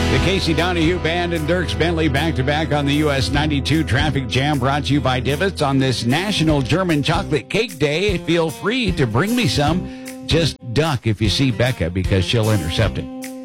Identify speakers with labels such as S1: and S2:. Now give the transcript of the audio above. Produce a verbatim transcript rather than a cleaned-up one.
S1: The Casey Donahue Band and Dierks Bentley back-to-back on the U S ninety-two Traffic Jam, brought to you by Divots on this National German Chocolate Cake Day. Feel free to bring me some. Just duck if you see Becca, because she'll intercept it.